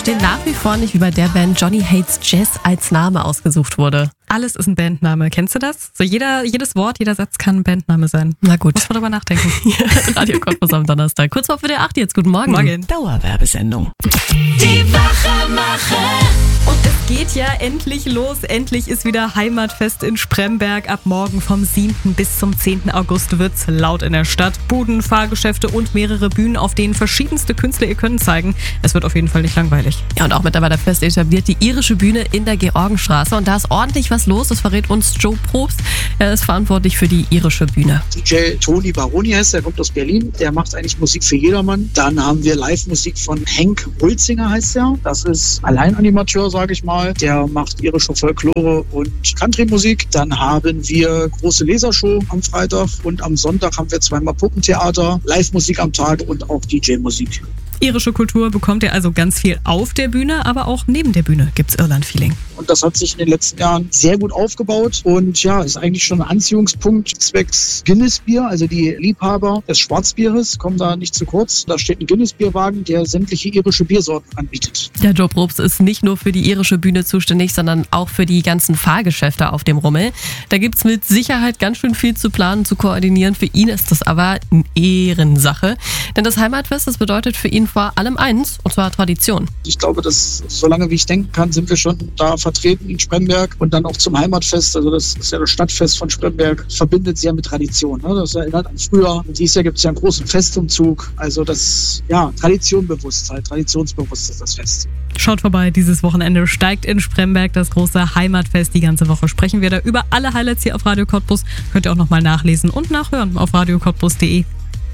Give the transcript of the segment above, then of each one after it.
verstehen nach wie vor nicht, wie bei der Band Johnny Hates Jazz als Name ausgesucht wurde. Alles ist ein Bandname. Kennst du das? So jedes Wort, jeder Satz kann ein Bandname sein. Na gut. Muss man drüber nachdenken. Radio Cottbus am Donnerstag. Kurz vor der 8 jetzt. Guten Morgen. Morgen. Dauerwerbesendung. Die Wachemacher. Und es geht ja endlich los. Endlich ist wieder Heimatfest in Spremberg. Ab morgen vom 7. bis zum 10. August wird's laut in der Stadt. Buden, Fahrgeschäfte und mehrere Bühnen, auf denen verschiedenste Künstler ihr Können zeigen. Es wird auf jeden Fall nicht langweilig. Ja, und auch mittlerweile fest etabliert die irische Bühne in der Georgenstraße. Und da ist ordentlich was los. Das verrät uns Joe Probst. Er ist verantwortlich für die irische Bühne. DJ Toni Baroni heißt, der kommt aus Berlin. Der macht eigentlich Musik für jedermann. Dann haben wir Live-Musik von Henk Hulzinger heißt er. Das ist Alleinanimateur, sage ich mal. Der macht irische Folklore und Country-Musik. Dann haben wir große Lasershow am Freitag und am Sonntag haben wir zweimal Puppentheater, Live-Musik am Tag und auch DJ-Musik. Irische Kultur bekommt ihr also ganz viel auf der Bühne, aber auch neben der Bühne gibt's Irland-Feeling. Und das hat sich in den letzten Jahren sehr gut aufgebaut und ja, ist eigentlich schon ein Anziehungspunkt zwecks Guinness-Bier. Also die Liebhaber des Schwarzbieres kommen da nicht zu kurz. Da steht ein Guinness-Bierwagen, der sämtliche irische Biersorten anbietet. Der Joe Probst ist nicht nur für die irische Bühne zuständig, sondern auch für die ganzen Fahrgeschäfte auf dem Rummel. Da gibt's mit Sicherheit ganz schön viel zu planen, zu koordinieren. Für ihn ist das aber eine Ehrensache. Denn das Heimatfest, das bedeutet für ihn vor allem eins, und zwar Tradition. Ich glaube, dass solange wie ich denken kann, sind wir schon da vertreten in Spremberg und dann auch zum Heimatfest. Also das ist ja das Stadtfest von Spremberg, verbindet sehr mit Tradition. Ne? Das erinnert an früher. Dieses Jahr gibt es ja einen großen Festumzug. Also das, ja, Traditionsbewusst ist das Fest. Schaut vorbei, dieses Wochenende steigt in Spremberg das große Heimatfest. Die ganze Woche sprechen wir da über alle Highlights hier auf Radio Cottbus. Könnt ihr auch nochmal nachlesen und nachhören auf radiocottbus.de.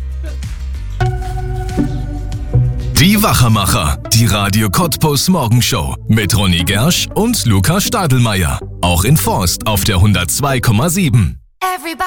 Die Wachemacher, die Radio Cottbus Morgenshow mit Ronny Gersch und Lukas Stadelmeier. Auch in Forst auf der 102,7.